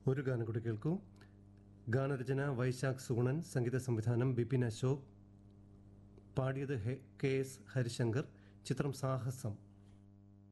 ഒരു ഗാനം കൂടി കേൾക്കൂ. ഗാനരചന വൈശാഖ് സുഗുണൻ, സംഗീത സംവിധാനം ബിപിൻ അശോക്, പാടിയത് കെ എസ് ഹരിശങ്കർ, ചിത്രം സാഹസം.